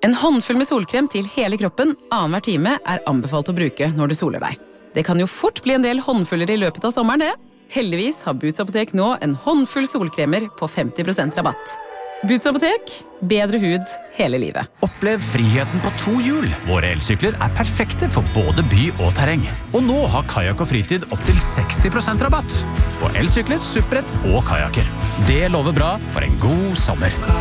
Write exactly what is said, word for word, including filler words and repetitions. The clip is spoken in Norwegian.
En håndfull med solkrem til hele kroppen annenhver time er anbefalt å bruke når du soler deg. Det kan jo fort bli en del håndfuller i løpet av sommeren, det. Heldigvis har Boots Apotek nå en håndfull solkremer på femti prosent rabatt. Boots Apotek, bedre hud hele livet. Opplev friheten på to hjul. Våre elsykler er perfekte for både by og terreng. Og nå har kajak og fritid opp til seksti prosent rabatt. På elsykler, supprett og kajaker. Det lover bra for en god sommer.